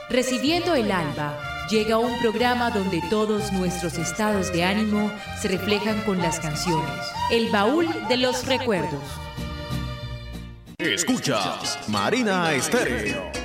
Recibiendo el alba, llega un programa donde todos nuestros estados de ánimo se reflejan con las canciones. El baúl de los recuerdos. Escuchas Marina Estéreo.